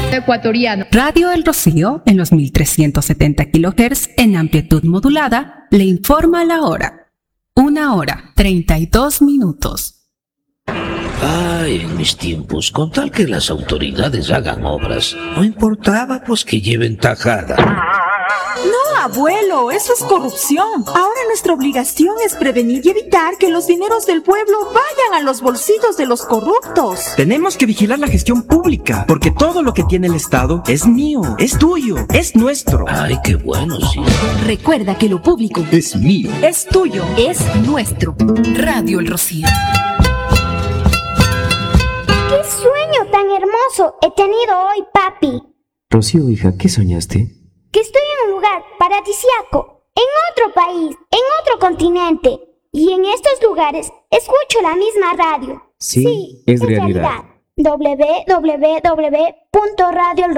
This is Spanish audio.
ecuatoriano. Radio El Rocío, en los 1370 kHz en amplitud modulada, le informa la hora. 1:32. Ay, en mis tiempos, con tal que las autoridades hagan obras, no importaba pues que lleven tajada. No, abuelo, eso es corrupción. Ahora nuestra obligación es prevenir y evitar que los dineros del pueblo vayan a los bolsillos de los corruptos. Tenemos que vigilar la gestión pública, porque todo lo que tiene el Estado es mío, es tuyo, es nuestro. Ay, qué bueno, sí. Recuerda que lo público es mío, es tuyo, es nuestro. Radio El Rocío. ¡Qué sueño tan hermoso he tenido hoy, papi! Rocío, hija, ¿qué soñaste? Que estoy en un lugar paradisíaco, en otro país, en otro continente. Y en estos lugares escucho la misma radio. Sí, es realidad. www.radioelrocío.com